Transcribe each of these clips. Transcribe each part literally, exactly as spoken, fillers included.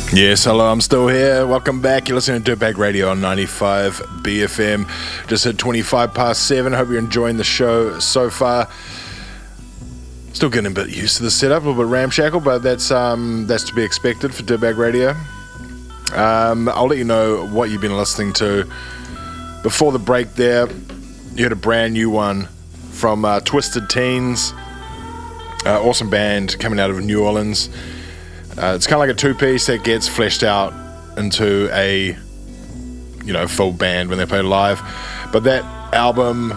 Yes, hello, I'm still here. Welcome back. You're listening to Dirtbag Radio on ninety-five B F M. Just hit twenty-five past seven. Hope you're enjoying the show so far. Still getting a bit used to the setup, a little bit ramshackle, but that's um, that's to be expected for Dirtbag Radio. Um, I'll let you know what you've been listening to. Before the break there, you heard a brand new one from uh, Twisted Teens. Uh, awesome band coming out of New Orleans. Uh, it's kind of like a two-piece that gets fleshed out into a, you know, full band when they play live. But that album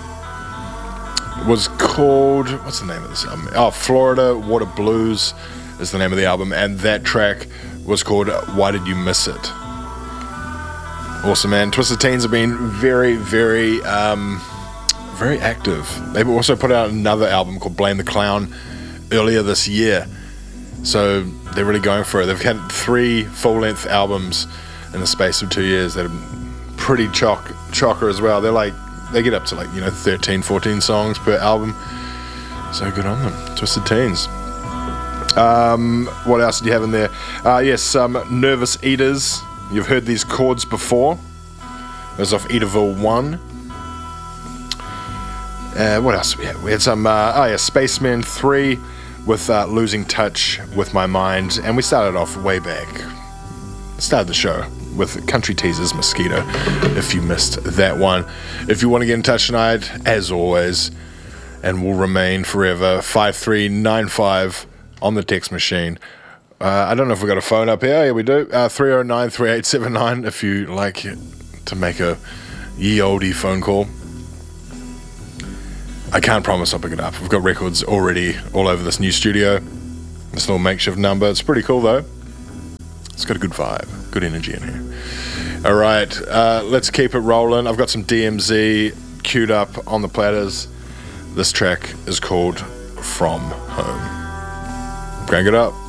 was called, what's the name of this album? Oh, Florida Water Blues is the name of the album, and that track was called Why Did You Miss It? Awesome, man. Twisted Teens have been very, very, um, very active. They've also put out another album called Blame the Clown earlier this year. So they're really going for it. They've had three full-length albums in the space of two years that are pretty chock chocker as well. They're like, they get up to like, you know, thirteen, fourteen songs per album. So good on them. Twisted Teens. Um, what else did you have in there? Uh, yes, um, Nervous Eaters. You've heard these chords before. It was off Eaterville one. Uh, what else did we have? We had some, uh, oh yeah, Spaceman three. With uh, Losing Touch With My Mind, and we started off way back, started the show with Country Teasers Mosquito, if you missed that one. If you want to get in touch tonight, as always, and will remain forever, five three nine five on the text machine. Uh, I don't know if we got a phone up here. Yeah, we do. Uh, three oh nine, three eight seven nine if you like to make a ye olde phone call. I can't promise I'll pick it up. We've got records already all over this new studio. This little makeshift number. It's pretty cool though. It's got a good vibe, good energy in here. All right, uh, let's keep it rolling. I've got some D M Z queued up on the platters. This track is called From Home. Crank it up.